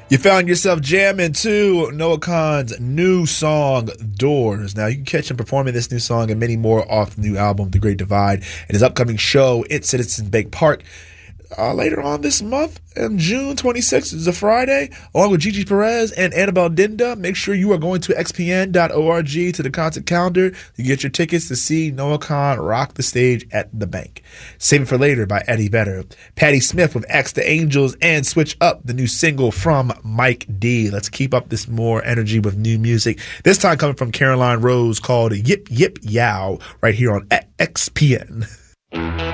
You found yourself jamming to Noah Kahan's new song, Doors. Now, you can catch him performing this new song and many more off the new album, The Great Divide, and his upcoming show at Citizens Bank Park later on this month, on June 26th, is a Friday, along with Gigi Perez and Annabelle Dinda. Make sure you are going to xpn.org to the concert calendar. You get your tickets to see Noah Kahan rock the stage at the bank. Save It for Later by Eddie Vedder. Patti Smith with X the Angels, and Switch Up, the new single from Mike D. Let's keep up this more energy with new music. This time coming from Caroline Rose, called Yip Yip Yow, right here on XPN.